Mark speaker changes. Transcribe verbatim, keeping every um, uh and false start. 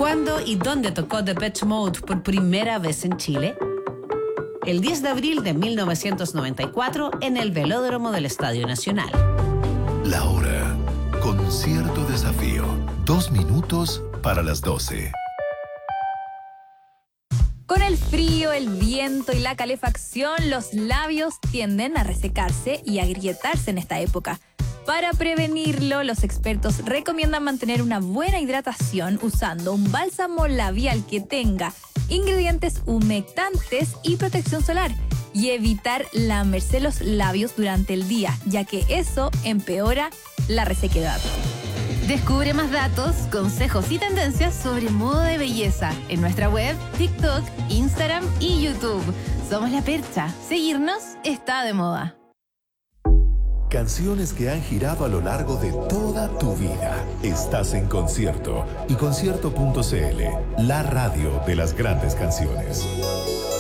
Speaker 1: ¿Cuándo y dónde tocó Depeche Mode por primera vez en Chile? El diez de abril de mil novecientos noventa y cuatro en el Velódromo del Estadio Nacional.
Speaker 2: La hora. Concierto Desafío. Dos minutos para las doce.
Speaker 3: Con el frío, el viento y la calefacción, los labios tienden a resecarse y agrietarse en esta época. Para prevenirlo, los expertos recomiendan mantener una buena hidratación usando un bálsamo labial que tenga ingredientes humectantes y protección solar, y evitar lamerse los labios durante el día, ya que eso empeora la resequedad.
Speaker 4: Descubre más datos, consejos y tendencias sobre moda y belleza en nuestra web, TikTok, Instagram y YouTube. Somos La Percha. Seguirnos está de moda.
Speaker 2: Canciones que han girado a lo largo de toda tu vida. Estás en Concierto y concierto punto c l, la radio de las grandes canciones.